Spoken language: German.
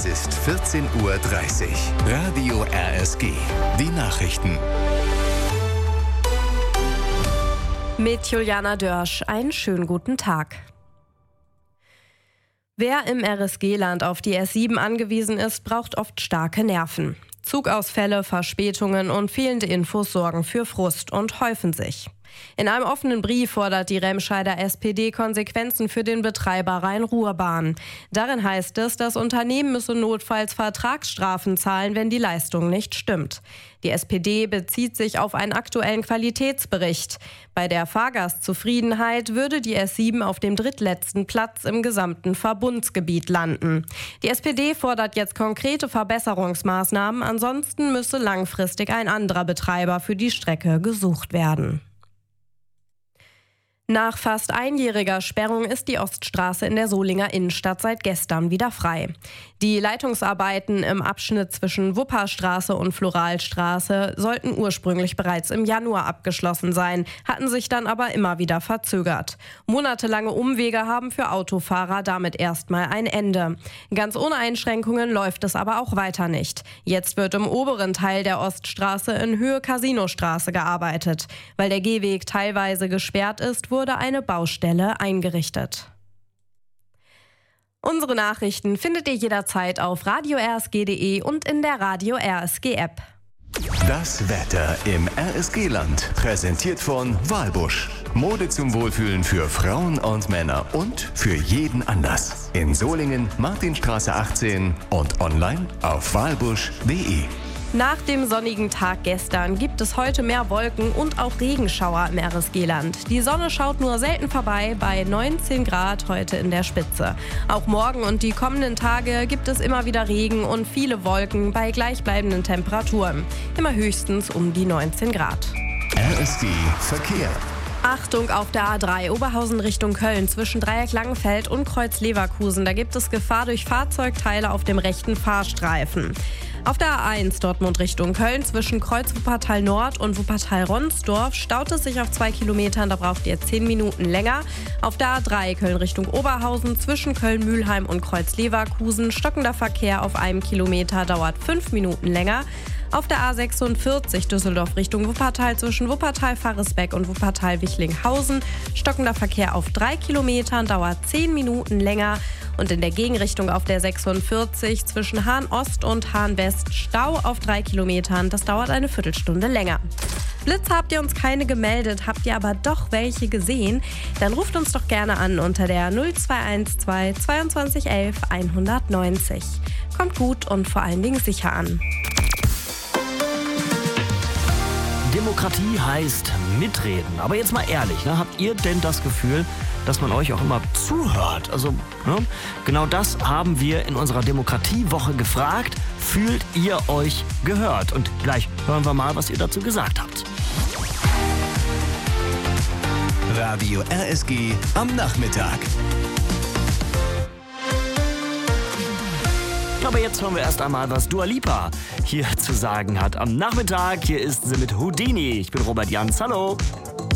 Es ist 14:30 Uhr. Radio RSG. Die Nachrichten. Mit Juliana Dörsch. Einen schönen guten Tag. Wer im RSG-Land auf die S7 angewiesen ist, braucht oft starke Nerven. Zugausfälle, Verspätungen und fehlende Infos sorgen für Frust und häufen sich. In einem offenen Brief fordert die Remscheider SPD Konsequenzen für den Betreiber Rhein-Ruhr-Bahn. Darin heißt es, das Unternehmen müsse notfalls Vertragsstrafen zahlen, wenn die Leistung nicht stimmt. Die SPD bezieht sich auf einen aktuellen Qualitätsbericht. Bei der Fahrgastzufriedenheit würde die S7 auf dem drittletzten Platz im gesamten Verbundsgebiet landen. Die SPD fordert jetzt konkrete Verbesserungsmaßnahmen, ansonsten müsse langfristig ein anderer Betreiber für die Strecke gesucht werden. Nach fast einjähriger Sperrung ist die Oststraße in der Solinger Innenstadt seit gestern wieder frei. Die Leitungsarbeiten im Abschnitt zwischen Wupperstraße und Floralstraße sollten ursprünglich bereits im Januar abgeschlossen sein, hatten sich dann aber immer wieder verzögert. Monatelange Umwege haben für Autofahrer damit erstmal ein Ende. Ganz ohne Einschränkungen läuft es aber auch weiter nicht. Jetzt wird im oberen Teil der Oststraße in Höhe Casinostraße gearbeitet. Weil der Gehweg teilweise gesperrt ist, wurde eine Baustelle eingerichtet. Unsere Nachrichten findet ihr jederzeit auf radio-rsg.de und in der Radio RSG App. Das Wetter im RSG-Land. Präsentiert von Walbusch. Mode zum Wohlfühlen für Frauen und Männer und für jeden Anlass. In Solingen, Martinstraße 18 und online auf walbusch.de. Nach dem sonnigen Tag gestern gibt es heute mehr Wolken und auch Regenschauer im RSG-Land. Die Sonne schaut nur selten vorbei, bei 19 Grad heute in der Spitze. Auch morgen und die kommenden Tage gibt es immer wieder Regen und viele Wolken bei gleichbleibenden Temperaturen. Immer höchstens um die 19 Grad. RSG Verkehr. Achtung auf der A3 Oberhausen Richtung Köln zwischen Dreieck Langenfeld und Kreuz Leverkusen. Da gibt es Gefahr durch Fahrzeugteile auf dem rechten Fahrstreifen. Auf der A1 Dortmund Richtung Köln zwischen Kreuz Wuppertal Nord und Wuppertal Ronsdorf staut es sich auf 2 Kilometern, da braucht ihr 10 Minuten länger. Auf der A3 Köln Richtung Oberhausen zwischen Köln-Mühlheim und Kreuz Leverkusen stockender Verkehr auf 1 Kilometer, dauert 5 Minuten länger. Auf der A46 Düsseldorf Richtung Wuppertal zwischen Wuppertal-Faresbeck und Wuppertal-Wichlinghausen stockender Verkehr auf 3 Kilometern, dauert 10 Minuten länger. Und in der Gegenrichtung auf der 46 zwischen Hahn Ost und Hahn West Stau auf 3 Kilometern, das dauert eine Viertelstunde länger. Blitze habt ihr uns keine gemeldet, habt ihr aber doch welche gesehen? Dann ruft uns doch gerne an unter der 0212 22 11 190. Kommt gut und vor allen Dingen sicher an. Demokratie heißt mitreden. Aber jetzt mal ehrlich, ne? Habt ihr denn das Gefühl, dass man euch auch immer zuhört? Also, ne? Genau das haben wir in unserer Demokratiewoche gefragt. Fühlt ihr euch gehört? Und gleich hören wir mal, was ihr dazu gesagt habt. Radio RSG am Nachmittag. Aber jetzt hören wir erst einmal, was Dua Lipa hier zu sagen hat am Nachmittag. Hier ist sie mit Houdini. Ich bin Robert Jans. Hallo.